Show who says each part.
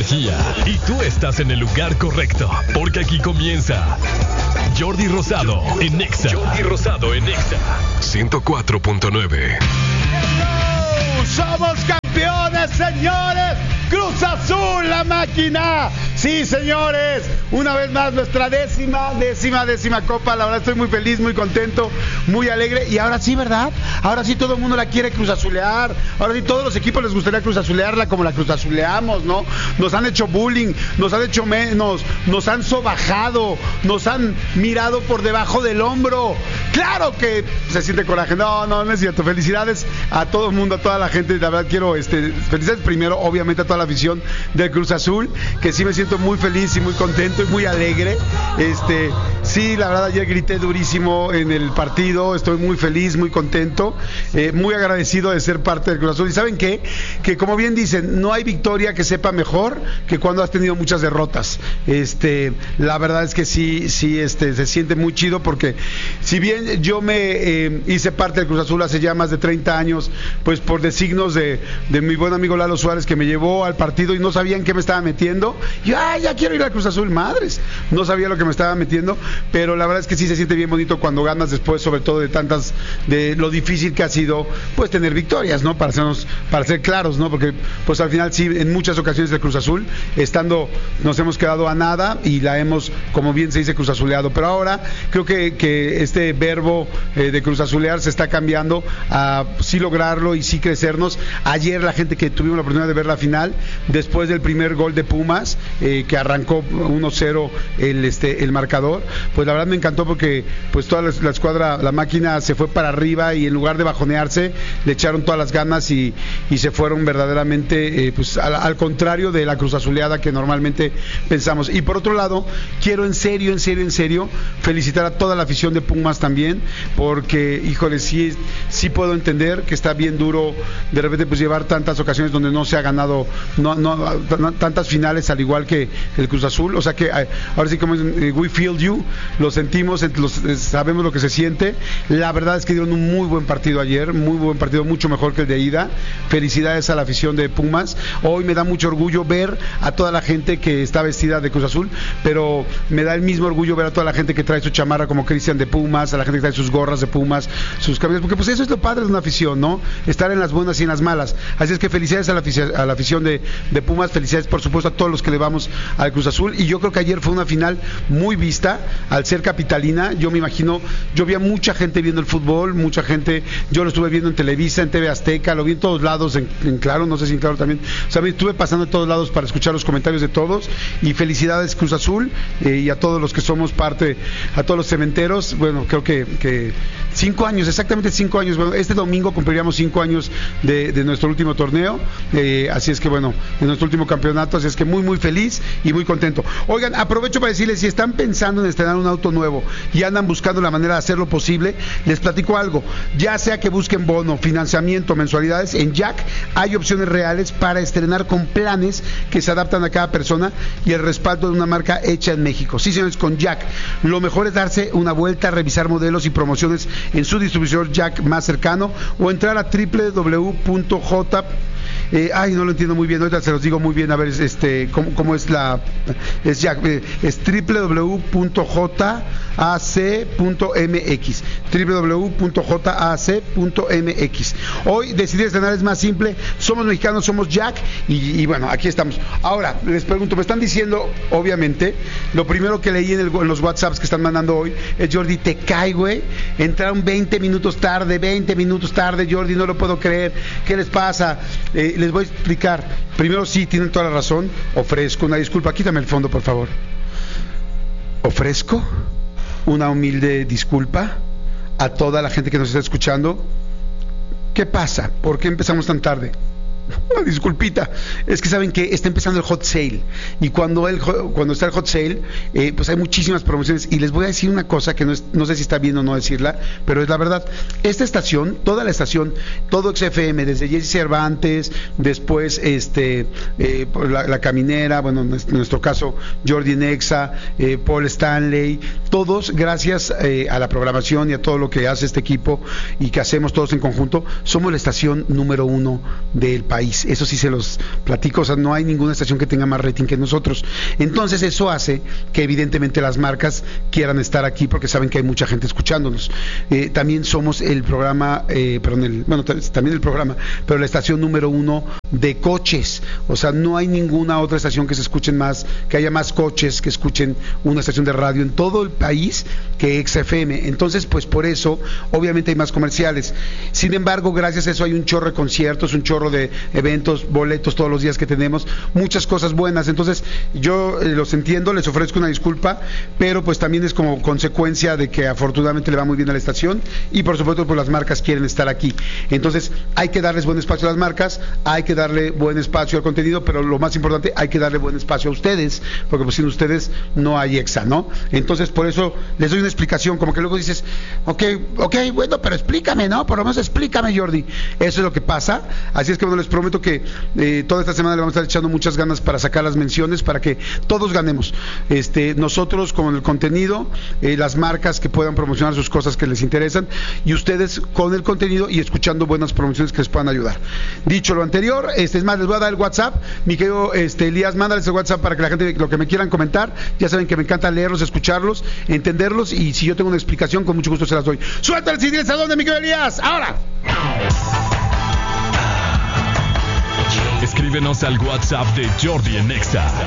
Speaker 1: energía y tú estás en el lugar correcto, porque aquí comienza Jordi Rosado en Nexa. Jordi Rosado en Nexa 104.9.
Speaker 2: ¡Somos campeones, señores! ¡Cruz Azul, la máquina! Sí, señores, una vez más nuestra décima copa. La verdad estoy muy feliz, muy contento, muy alegre. Y ahora sí, ¿verdad? Ahora sí todo el mundo la quiere cruzazulear. Ahora sí todos los equipos les gustaría cruzazulearla como la cruzazuleamos, ¿no? Nos han hecho bullying, nos han hecho menos, nos han sobajado, nos han mirado por debajo del hombro. ¡Claro que se siente coraje! No es cierto. Felicidades a todo el mundo, a toda la gente. La verdad quiero, felicidades primero, obviamente, a toda la afición del Cruz Azul, que sí me siento muy feliz y muy contento y muy alegre. Sí, la verdad ayer grité durísimo en el partido. Estoy muy feliz, muy contento, muy agradecido de ser parte del Cruz Azul. Y ¿saben qué? Que como bien dicen, no hay victoria que sepa mejor que cuando has tenido muchas derrotas. La verdad es que sí, se siente muy chido, porque si bien yo me hice parte del Cruz Azul hace ya más de 30 años, pues por designos de mi buen amigo Lalo Suárez, que me llevó al partido y no sabía en qué me estaba metiendo. Yo, ya quiero ir al Cruz Azul, madres. No sabía lo que me estaba metiendo, pero la verdad es que sí se siente bien bonito cuando ganas después, sobre todo de lo difícil que ha sido, pues, tener victorias, ¿no? Para ser claros, ¿no? Porque, pues, al final sí, en muchas ocasiones el Cruz Azul, nos hemos quedado a nada y la hemos, como bien se dice, cruzazuleado. Pero ahora creo que este verbo de cruzazulear se está cambiando a sí lograrlo y sí crecernos. Ayer la gente que tuvimos la oportunidad de ver la final, después del primer gol de Pumas, que arrancó 1-0 el marcador, pues la verdad me encantó, porque pues toda la escuadra, la máquina, se fue para arriba y en lugar de bajonearse, le echaron todas las ganas y se fueron verdaderamente pues al contrario de la cruzazuleada que normalmente pensamos. Y por otro lado, quiero en serio felicitar a toda la afición de Pumas también, porque híjole, sí puedo entender que está bien duro de repente pues llevar tantas ocasiones donde no se ha ganado, tantas finales al igual que el Cruz Azul. O sea que ahora sí, como we feel you, lo sentimos, sabemos lo que se siente. La verdad es que dieron un muy buen partido ayer, muy buen partido, mucho mejor que el de ida. Felicidades a la afición de Pumas. Hoy me da mucho orgullo ver a toda la gente que está vestida de Cruz Azul, pero me da el mismo orgullo ver a toda la gente que trae su chamarra como Cristian de Pumas, a la gente que trae sus gorras de Pumas, sus camisas, porque pues eso es lo padre de una afición, ¿no? Estar en las buenas y en las malas. Así es que felicidades a la afición de Pumas, felicidades por supuesto a todos los que le vamos al Cruz Azul. Y yo creo que ayer fue una final muy vista, al ser capitalina. Yo me imagino, yo vi a mucha gente viendo el fútbol, mucha gente, yo lo estuve viendo en Televisa, en TV Azteca, lo vi en todos lados, en Claro, no sé si en Claro también. O sea, me estuve pasando en todos lados para escuchar los comentarios de todos. Y felicidades Cruz Azul, y a todos los que somos parte, a todos los cementeros. Bueno, creo que 5 años, exactamente 5 años. Bueno, este domingo cumpliríamos 5 años de nuestro último torneo, así es que bueno, de nuestro último campeonato, así es que muy feliz y muy contento. Oigan, aprovecho para decirles, si están pensando en estrenar un auto nuevo y andan buscando la manera de hacerlo posible, les platico algo. Ya sea que busquen bono, financiamiento, mensualidades, en Jack hay opciones reales para estrenar con planes que se adaptan a cada persona y el respaldo de una marca hecha en México. Sí, señores, con Jack lo mejor es darse una vuelta, revisar modelos y promociones en su distribuidor Jack más cercano, o entrar a www.j. No lo entiendo muy bien, ahorita se los digo muy bien, a ver, cómo es es Jack, es www.jac.mx, www.jac.mx. Hoy decidí estrenar, es más simple, somos mexicanos, somos Jack, y bueno, aquí estamos. Ahora, les pregunto, me están diciendo, obviamente, lo primero que leí en los WhatsApps que están mandando hoy es: Jordi, te cae, güey, entraron 20 minutos tarde, Jordi, no lo puedo creer, ¿qué les pasa? Les voy a explicar. Primero, sí, tienen toda la razón. Ofrezco una disculpa. Quítame el fondo, por favor. Ofrezco una humilde disculpa a toda la gente que nos está escuchando. ¿Qué pasa? ¿Por qué empezamos tan tarde? Una disculpita, es que saben que está empezando el hot sale, y cuando está el hot sale, pues hay muchísimas promociones, y les voy a decir una cosa que no sé si está bien o no decirla, pero es la verdad. Esta estación, toda la estación, todo XFM, desde Jesse Cervantes, después la Caminera, bueno, en nuestro caso Jordi Nexa, Paul Stanley, todos, gracias a la programación y a todo lo que hace este equipo y que hacemos todos en conjunto, somos la estación número 1 del país. país. Eso sí se los platico, o sea, no hay ninguna estación que tenga más rating que nosotros. Entonces eso hace que evidentemente las marcas quieran estar aquí porque saben que hay mucha gente escuchándonos. También somos el programa, también el programa, pero la estación número 1 de coches. O sea, no hay ninguna otra estación que se escuchen más, que haya más coches que escuchen una estación de radio en todo el país que XFM. Entonces, pues por eso, obviamente hay más comerciales. Sin embargo, gracias a eso hay un chorro de conciertos, un chorro de eventos, boletos todos los días que tenemos, muchas cosas buenas. Entonces, yo los entiendo, les ofrezco una disculpa, pero pues también es como consecuencia de que afortunadamente le va muy bien a la estación y por supuesto pues las marcas quieren estar aquí. Entonces, hay que darles buen espacio a las marcas, hay que darle buen espacio al contenido, pero lo más importante, hay que darle buen espacio a ustedes, porque pues sin ustedes no hay Exa, ¿no? Entonces, por eso les doy una explicación, como que luego dices, ok, bueno, pero explícame, ¿no? Por lo menos explícame, Jordi. Eso es lo que pasa. Así es que bueno, les prometo que toda esta semana le vamos a estar echando muchas ganas para sacar las menciones, para que todos ganemos. Nosotros con el contenido, las marcas que puedan promocionar sus cosas que les interesan, y ustedes con el contenido y escuchando buenas promociones que les puedan ayudar. Dicho lo anterior, es más, les voy a dar el WhatsApp. Mi querido Elías, mándales el WhatsApp para que la gente, lo que me quieran comentar, ya saben que me encanta leerlos, escucharlos, entenderlos, y si yo tengo una explicación, con mucho gusto se las doy. Suéltales y diles a dónde, mi querido Elías. Ahora.
Speaker 1: Escríbenos al WhatsApp de Jordi en Exa.